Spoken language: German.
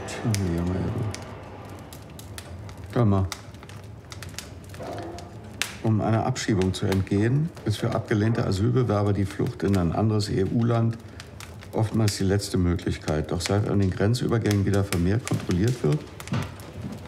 Junge. Hör mal. Um einer Abschiebung zu entgehen, ist für abgelehnte Asylbewerber die Flucht in ein anderes EU-Land oftmals die letzte Möglichkeit. Doch seit an den Grenzübergängen wieder vermehrt kontrolliert wird,